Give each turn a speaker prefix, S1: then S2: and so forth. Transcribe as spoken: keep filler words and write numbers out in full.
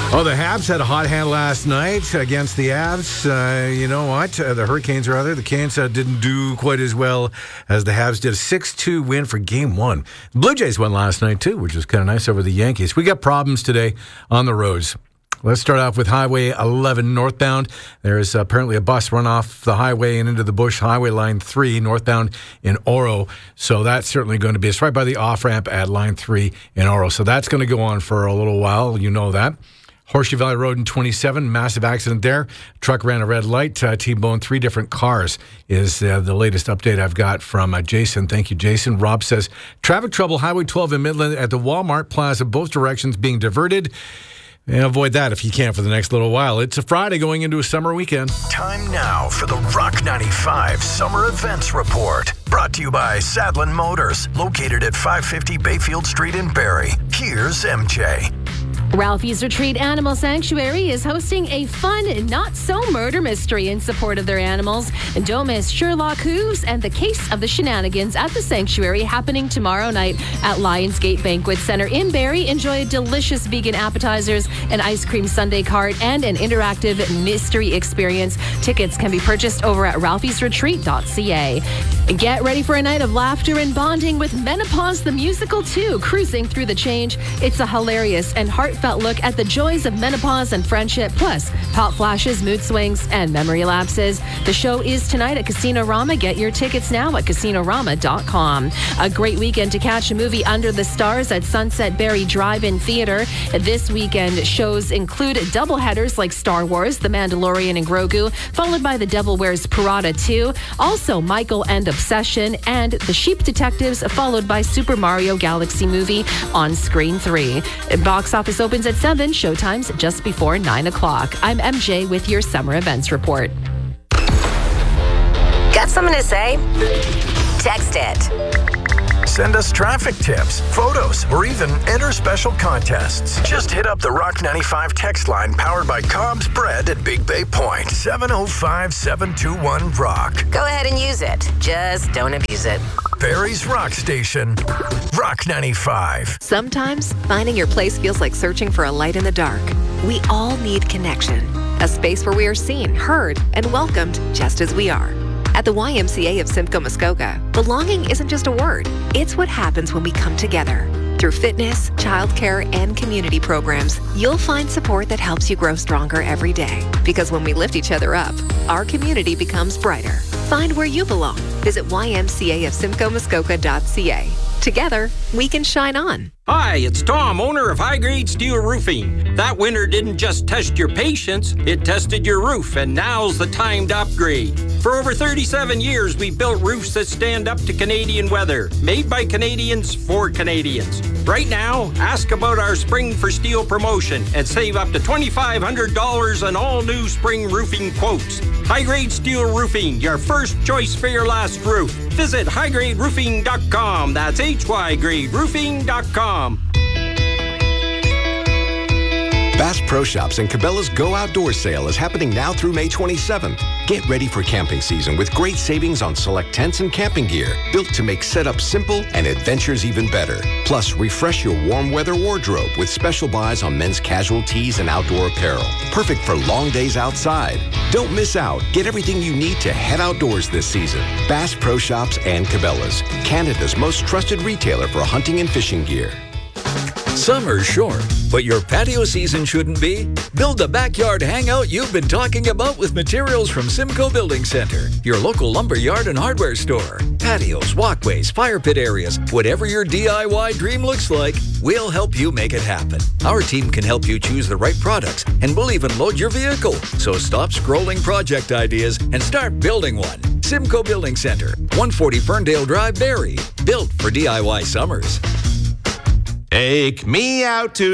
S1: Oh, the Habs had a hot hand last night against the Avs. Uh, you know what? Uh, the Hurricanes, rather. The Canes uh, didn't do quite as well as the Habs did. A six two win for Game one. The Blue Jays won last night, too, which was kind of nice over the Yankees. We got problems today on the roads. Let's start off with Highway eleven northbound. There's apparently a bus run off the highway and into the bush. Highway Line three northbound in Oro. So that's certainly going to be, it's right by the off-ramp at Line three in Oro. So that's going to go on for a little while. You know that. Horseshoe Valley Road in twenty-seven, massive accident there. Truck ran a red light, uh, T-boned three different cars is uh, the latest update I've got from uh, Jason. Thank you, Jason. Rob says, traffic trouble, Highway twelve in Midland at the Walmart Plaza, both directions being diverted. And avoid that if you can for the next little while. It's a Friday going into a summer weekend.
S2: Time now for the Rock ninety-five Summer Events Report. Brought to you by Sadlin Motors, located at five fifty Bayfield Street in Barrie. Here's M J.
S3: Ralphie's Retreat Animal Sanctuary is hosting a fun, not-so-murder mystery in support of their animals. And don't miss Sherlock Hooves and the Case of the Shenanigans at the sanctuary, happening tomorrow night at Lionsgate Banquet Center in Barrie. Enjoy delicious vegan appetizers, an ice cream sundae cart, and an interactive mystery experience. Tickets can be purchased over at ralphies retreat dot c a. Get ready for a night of laughter and bonding with Menopause the Musical two, cruising through the change. It's a hilarious and heartfelt look at the joys of menopause and friendship, plus hot flashes, mood swings, and memory lapses. The show is tonight at Casino Rama. Get your tickets now at casino rama dot com. A great weekend to catch a movie under the stars at Sunset Berry Drive-In Theater. This weekend, shows include doubleheaders like Star Wars, The Mandalorian and Grogu, followed by The Devil Wears Prada two, also Michael and Obsession, and The Sheep Detectives, followed by Super Mario Galaxy Movie on Screen three. Box office opens at seven, showtimes just before nine o'clock. I'm M J with your Summer Events Report.
S4: Got something to say? Text it.
S2: Send us traffic tips, photos, or even enter special contests. Just hit up the Rock ninety-five text line powered by Cobb's Bread at Big Bay Point. seven oh five, seven two one, ROCK.
S4: Go ahead and use it. Just don't abuse it.
S2: Barrie's Rock Station. Rock ninety-five.
S5: Sometimes finding your place feels like searching for a light in the dark. We all need connection. A space where we are seen, heard, and welcomed just as we are. At the Y M C A of Simcoe Muskoka, belonging isn't just a word. It's what happens when we come together. Through fitness, childcare, and community programs, you'll find support that helps you grow stronger every day. Because when we lift each other up, our community becomes brighter. Find where you belong. Visit y m c a of simcoe muskoka dot c a. Together, we can shine on.
S6: Hi, it's Tom, owner of High Grade Steel Roofing. That winter didn't just test your patience, it tested your roof, and now's the time to upgrade. For over thirty-seven years, we built roofs that stand up to Canadian weather, made by Canadians for Canadians. Right now, ask about our Spring for Steel promotion and save up to twenty-five hundred dollars on all new spring roofing quotes. High Grade Steel Roofing, your first choice for your last roof. Visit high grade roofing dot com. That's H Y grade roofing dot com.
S7: Bass Pro Shops and Cabela's Go Outdoors sale is happening now through May twenty-seventh. Get ready for camping season with great savings on select tents and camping gear, built to make setup simple and adventures even better. Plus, refresh your warm weather wardrobe with special buys on men's casual tees and outdoor apparel. Perfect for long days outside. Don't miss out. Get everything you need to head outdoors this season. Bass Pro Shops and Cabela's, Canada's most trusted retailer for hunting and fishing gear.
S8: Summer's short, but your patio season shouldn't be. Build the backyard hangout you've been talking about with materials from Simcoe Building Center, your local lumber yard and hardware store. Patios, walkways, fire pit areas, whatever your D I Y dream looks like, we'll help you make it happen. Our team can help you choose the right products, and we'll even load your vehicle. So stop scrolling project ideas and start building one. Simcoe Building Center, one forty Ferndale Drive, Barrie. Built for D I Y summers.
S9: Take me out to